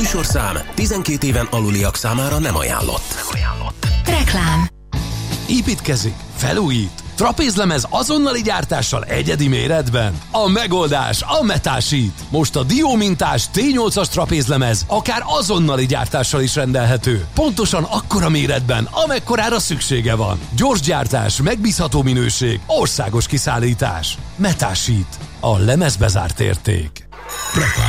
műsorszám 12 éven aluliak számára nem ajánlott. Reklám. Építkezik, felújít, trapézlemez azonnali gyártással egyedi méretben. A megoldás a Metasheet. Most a Dio mintás T8-as trapézlemez akár azonnali gyártással is rendelhető. Pontosan akkora méretben, amekkorára szüksége van. Gyors gyártás, megbízható minőség, országos kiszállítás. Metasheet. A lemezbe zárt érték. Reklám